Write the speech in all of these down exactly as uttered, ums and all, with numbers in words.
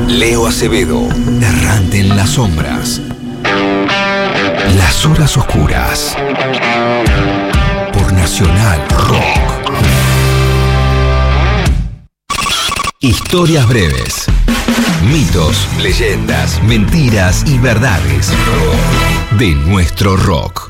Leo Acevedo, errante en las sombras. Las horas oscuras. Por Nacional Rock. Historias breves. Mitos, leyendas, mentiras y verdades de nuestro rock.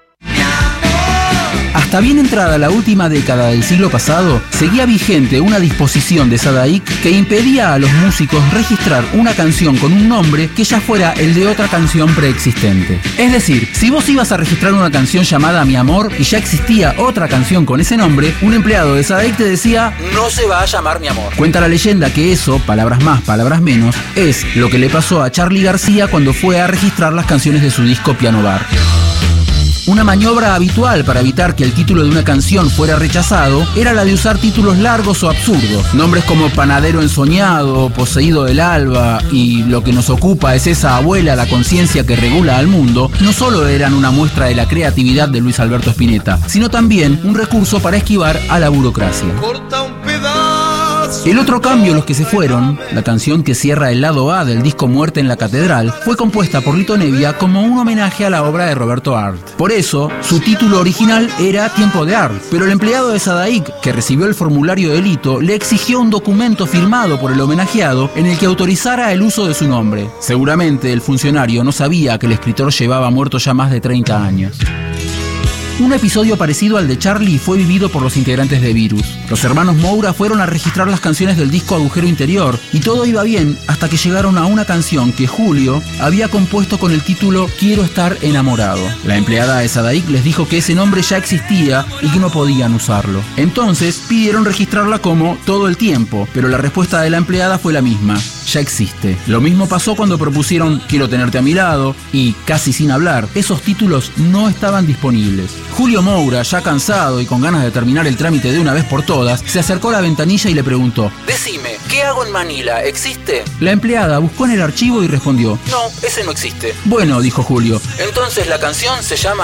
Hasta bien entrada la última década del siglo pasado, seguía vigente una disposición de Sadaic que impedía a los músicos registrar una canción con un nombre que ya fuera el de otra canción preexistente. Es decir, si vos ibas a registrar una canción llamada Mi Amor y ya existía otra canción con ese nombre, un empleado de Sadaic te decía, no se va a llamar Mi Amor. Cuenta la leyenda que eso, palabras más, palabras menos, es lo que le pasó a Charly García cuando fue a registrar las canciones de su disco Piano Bar. Una maniobra habitual para evitar que el título de una canción fuera rechazado era la de usar títulos largos o absurdos. Nombres como Panadero Ensoñado, Poseído del Alba y Lo que nos ocupa es esa abuela, la conciencia que regula al mundo, no solo eran una muestra de la creatividad de Luis Alberto Spinetta, sino también un recurso para esquivar a la burocracia. Corta un pedazo. El otro cambio, Los que se fueron, la canción que cierra el lado A del disco Muerte en la Catedral, fue compuesta por Lito Nebbia como un homenaje a la obra de Roberto Arlt. Por eso, su título original era Tiempo de Arlt, pero el empleado de Sadaic, que recibió el formulario de Lito, le exigió un documento firmado por el homenajeado en el que autorizara el uso de su nombre. Seguramente el funcionario no sabía que el escritor llevaba muerto ya más de treinta años. Un episodio parecido al de Charly fue vivido por los integrantes de Virus. Los hermanos Moura fueron a registrar las canciones del disco Agujero Interior y todo iba bien hasta que llegaron a una canción que Julio había compuesto con el título Quiero estar enamorado. La empleada de Sadaic les dijo que ese nombre ya existía y que no podían usarlo. Entonces pidieron registrarla como Todo el Tiempo, pero la respuesta de la empleada fue la misma. Ya existe. Lo mismo pasó cuando propusieron Quiero tenerte a mi lado y Casi sin hablar. Esos títulos no estaban disponibles. Julio Moura, ya cansado y con ganas de terminar el trámite de una vez por todas, se acercó a la ventanilla y le preguntó: Decime, ¿qué hago en Manila? ¿Existe? La empleada buscó en el archivo y respondió: No, ese no existe. Bueno, dijo Julio, entonces la canción se llama